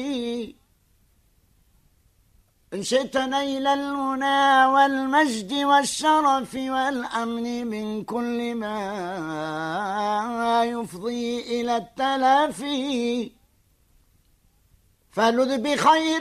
إن شئت نيل المنى والمجد والشرف والأمن من كل ما يفضي إلى التلافي فلذ بخير